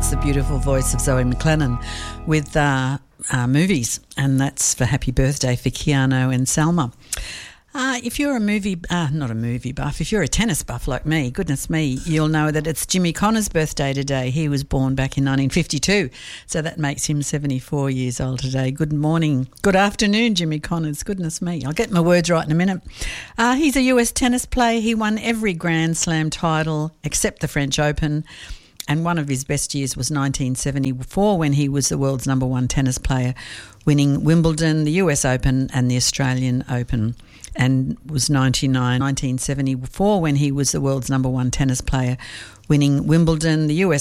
That's the beautiful voice of Zoe McLennan with movies, and that's for happy birthday for Keanu and Selma. If you're not a movie buff, if you're a tennis buff like me, goodness me, you'll know that it's Jimmy Connor's birthday today. He was born back in 1952, so that makes him 74 years old today. Good morning, good afternoon, Jimmy Connors. Goodness me, I'll get my words right in a minute. He's a US tennis player. He won every Grand Slam title except the French Open. And one of his best years was 1974 when he was the world's number one tennis player, winning Wimbledon, the US Open and the Australian Open. And was 1974 when he was the world's number one tennis player, winning Wimbledon, the US